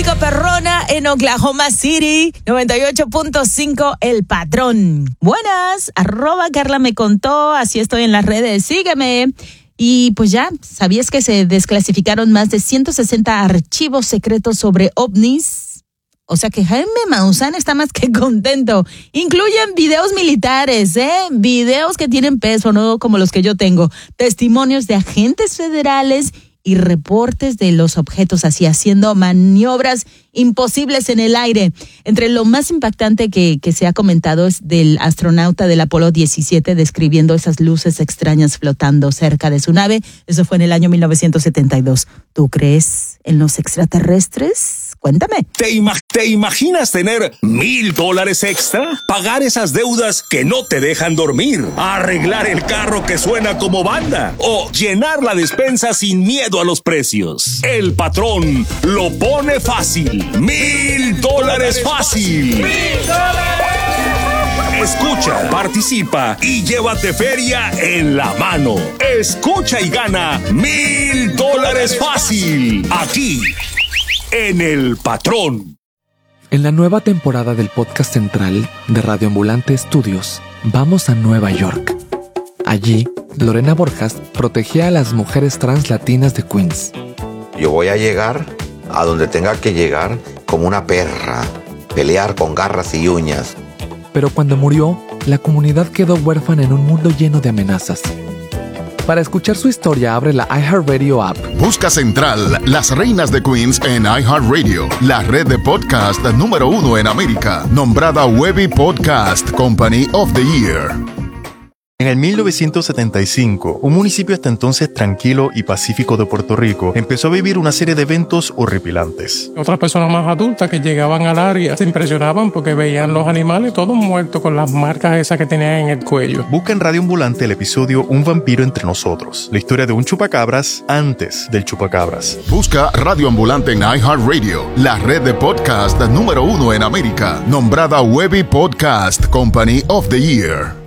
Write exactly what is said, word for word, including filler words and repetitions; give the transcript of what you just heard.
música perrona en Oklahoma City, noventa y ocho punto cinco El Patrón. Buenas, arroba Carla me contó, así estoy en las redes, sígueme. Y pues ya, ¿sabías que se desclasificaron más de ciento sesenta archivos secretos sobre ovnis? O sea que Jaime Maussan está más que contento. Incluyen videos militares, ¿eh? Videos que tienen peso, no como los que yo tengo. Testimonios de agentes federales y reportes de los objetos así haciendo maniobras imposibles en el aire. Entre lo más impactante que, que se ha comentado es del astronauta del Apolo diecisiete describiendo esas luces extrañas flotando cerca de su nave. Eso fue en el año mil novecientos setenta y dos. ¿Tú crees en los extraterrestres? Cuéntame. ¿Te, ima- ¿Te imaginas tener mil dólares extra? Pagar esas deudas que no te dejan dormir, arreglar el carro que suena como banda o llenar la despensa sin miedo a los precios. El Patrón lo pone fácil. ¡Mil dólares fácil! ¡Mil dólares! Escucha, participa y llévate feria en la mano. Escucha y gana mil dólares fácil. Aquí, en El Patrón. En la nueva temporada del podcast central de Radio Ambulante Estudios, vamos a Nueva York. Allí, Lorena Borjas protegía a las mujeres trans latinas de Queens. Yo voy a llegar a donde tenga que llegar como una perra, pelear con garras y uñas. Pero cuando murió, la comunidad quedó huérfana en un mundo lleno de amenazas. Para escuchar su historia, abre la iHeartRadio app. Busca Central, las reinas de Queens en iHeartRadio, la red de podcast número uno en América, nombrada Webby Podcast Company of the Year. En el mil novecientos setenta y cinco, un municipio hasta entonces tranquilo y pacífico de Puerto Rico empezó a vivir una serie de eventos horripilantes. Otras personas más adultas que llegaban al área se impresionaban porque veían los animales todos muertos con las marcas esas que tenían en el cuello. Busca en Radio Ambulante el episodio Un vampiro entre nosotros, la historia de un chupacabras antes del chupacabras. Busca Radio Ambulante en iHeartRadio, la red de podcast número uno en América, nombrada Webby Podcast Company of the Year.